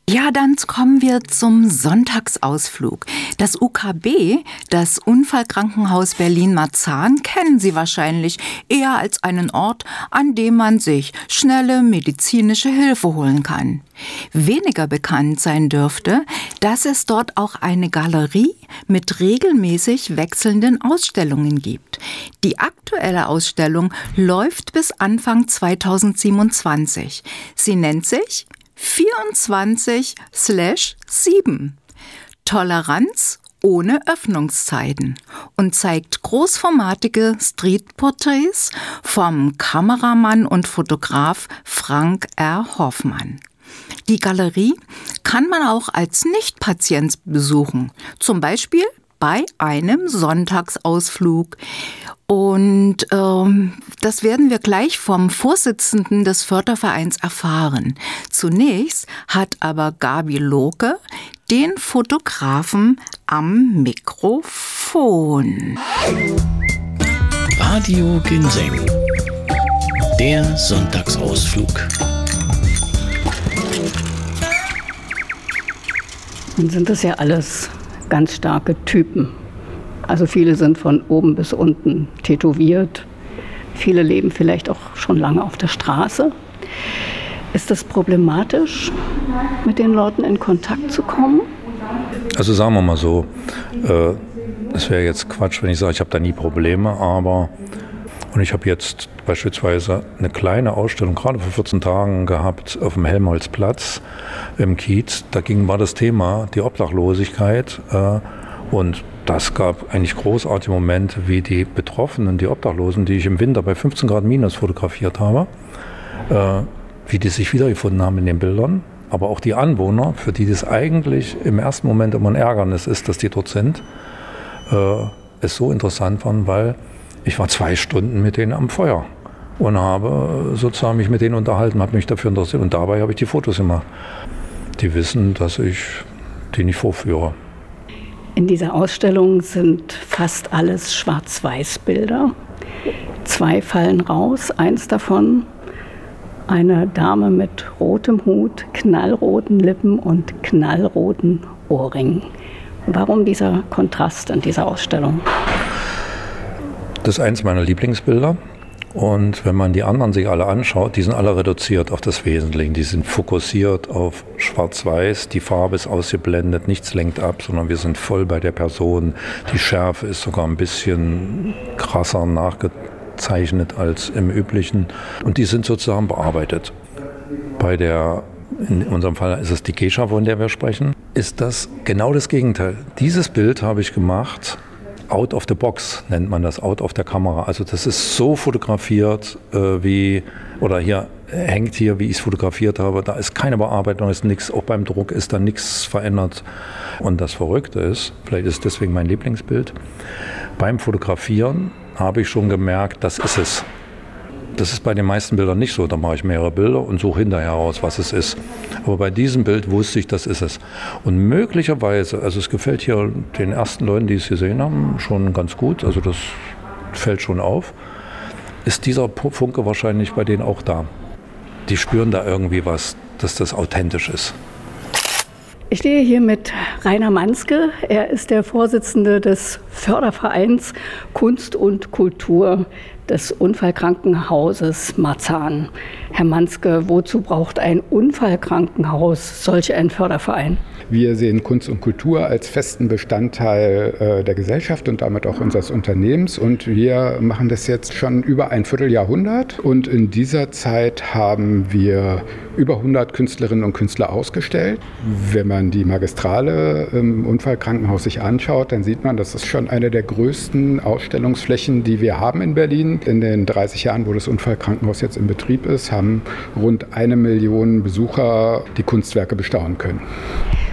Ja, dann kommen wir zum Sonntagsausflug. Das UKB, das Unfallkrankenhaus Berlin-Marzahn, kennen Sie wahrscheinlich eher als einen Ort, an dem man sich schnelle medizinische Hilfe holen kann. Weniger bekannt sein dürfte, dass es dort auch eine Galerie mit regelmäßig wechselnden Ausstellungen gibt. Die aktuelle Ausstellung läuft bis Anfang 2027. Sie nennt sich 24/7. Toleranz ohne Öffnungszeiten und zeigt großformatige Streetporträts vom Kameramann und Fotograf Frank R. Hoffmann. Die Galerie kann man auch als Nichtpatient besuchen, zum Beispiel bei einem Sonntagsausflug. Und das werden wir gleich vom Vorsitzenden des Fördervereins erfahren. Zunächst hat aber Gabi Lohke den Fotografen am Mikrofon. Radio Ginseng, der Sonntagsausflug. Nun sind das ja alles ganz starke Typen. Also viele sind von oben bis unten tätowiert. Viele leben vielleicht auch schon lange auf der Straße. Ist das problematisch, mit den Leuten in Kontakt zu kommen? Also sagen wir mal so, es wäre jetzt Quatsch, wenn ich sage, ich habe da nie Probleme, und ich habe jetzt beispielsweise eine kleine Ausstellung gerade vor 14 Tagen gehabt auf dem Helmholtzplatz im Kiez. Da war das Thema die Obdachlosigkeit und das gab eigentlich großartige Momente, wie die Betroffenen, die Obdachlosen, die ich im Winter bei 15 Grad minus fotografiert habe, wie die sich wiedergefunden haben in den Bildern. Aber auch die Anwohner, für die das eigentlich im ersten Moment immer ein Ärgernis ist, dass die dort sind, es so interessant fanden, weil ich war 2 Stunden mit denen am Feuer und habe sozusagen mich mit denen unterhalten, habe mich dafür interessiert und dabei habe ich die Fotos gemacht. Die wissen, dass ich die nicht vorführe. In dieser Ausstellung sind fast alles Schwarz-Weiß-Bilder. 2 fallen raus, eins davon eine Dame mit rotem Hut, knallroten Lippen und knallroten Ohrringen. Warum dieser Kontrast in dieser Ausstellung? Das ist eins meiner Lieblingsbilder. Und wenn man die anderen sich alle anschaut, die sind alle reduziert auf das Wesentliche. Die sind fokussiert auf Schwarz-Weiß, die Farbe ist ausgeblendet, nichts lenkt ab, sondern wir sind voll bei der Person. Die Schärfe ist sogar ein bisschen krasser nachgezeichnet als im Üblichen. Und die sind sozusagen bearbeitet. In unserem Fall ist es die Gescha, von der wir sprechen, ist das genau das Gegenteil. Dieses Bild habe ich gemacht, out of the box nennt man das, out of der Kamera. Also das ist so fotografiert hängt hier, wie ich es fotografiert habe. Da ist keine Bearbeitung, ist nichts, auch beim Druck ist da nichts verändert. Und das Verrückte ist, vielleicht ist deswegen mein Lieblingsbild, beim Fotografieren habe ich schon gemerkt, das ist es. Das ist bei den meisten Bildern nicht so. Da mache ich mehrere Bilder und suche hinterher raus, was es ist. Aber bei diesem Bild wusste ich, das ist es. Und möglicherweise, also es gefällt hier den ersten Leuten, die es gesehen haben, schon ganz gut. Also das fällt schon auf. Ist dieser Funke wahrscheinlich bei denen auch da. Die spüren da irgendwie was, dass das authentisch ist. Ich stehe hier mit Rainer Manske. Er ist der Vorsitzende des Fördervereins Kunst und Kultur des Unfallkrankenhauses Marzahn. Herr Manske, wozu braucht ein Unfallkrankenhaus solch einen Förderverein? Wir sehen Kunst und Kultur als festen Bestandteil der Gesellschaft und damit auch unseres Unternehmens. Und wir machen das jetzt schon über ein Vierteljahrhundert. Und in dieser Zeit haben wir über 100 Künstlerinnen und Künstler ausgestellt. Wenn man die Magistrale im Unfallkrankenhaus sich anschaut, dann sieht man, das ist schon eine der größten Ausstellungsflächen, die wir haben in Berlin. In den 30 Jahren, wo das Unfallkrankenhaus jetzt in Betrieb ist, haben rund 1 Million Besucher die Kunstwerke bestaunen können.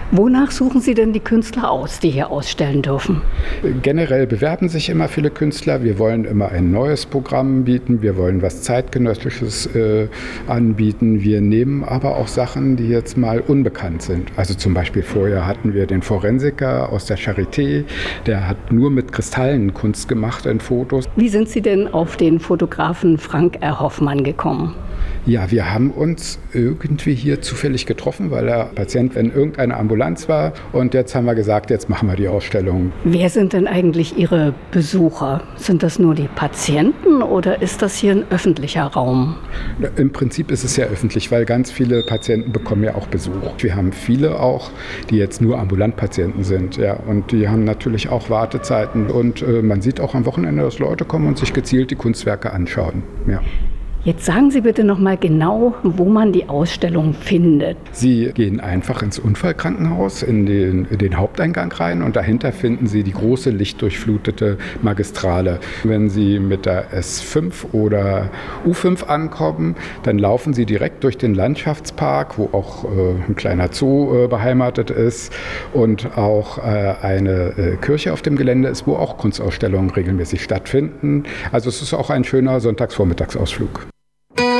Wonach suchen Sie denn die Künstler aus, die hier ausstellen dürfen? Generell bewerben sich immer viele Künstler. Wir wollen immer ein neues Programm bieten. Wir wollen was Zeitgenössisches anbieten. Wir nehmen aber auch Sachen, die jetzt mal unbekannt sind. Also zum Beispiel vorher hatten wir den Forensiker aus der Charité. Der hat nur mit Kristallen Kunst gemacht in Fotos. Wie sind Sie denn auf den Fotografen Frank R. Hoffmann gekommen? Ja, wir haben uns irgendwie hier zufällig getroffen, weil der Patient in irgendeiner Ambulanz war. Und jetzt haben wir gesagt, jetzt machen wir die Ausstellung. Wer sind denn eigentlich Ihre Besucher? Sind das nur die Patienten oder ist das hier ein öffentlicher Raum? Im Prinzip ist es ja öffentlich, weil ganz viele Patienten bekommen ja auch Besuch. Wir haben viele auch, die jetzt nur Ambulantpatienten sind. Ja, und die haben natürlich auch Wartezeiten. Und man sieht auch am Wochenende, dass Leute kommen und sich gezielt die Kunstwerke anschauen. Ja. Jetzt sagen Sie bitte noch mal genau, wo man die Ausstellung findet. Sie gehen einfach ins Unfallkrankenhaus, in den Haupteingang rein und dahinter finden Sie die große lichtdurchflutete Magistrale. Wenn Sie mit der S5 oder U5 ankommen, dann laufen Sie direkt durch den Landschaftspark, wo auch ein kleiner Zoo beheimatet ist und auch eine Kirche auf dem Gelände ist, wo auch Kunstausstellungen regelmäßig stattfinden. Also es ist auch ein schöner Sonntagsvormittagsausflug.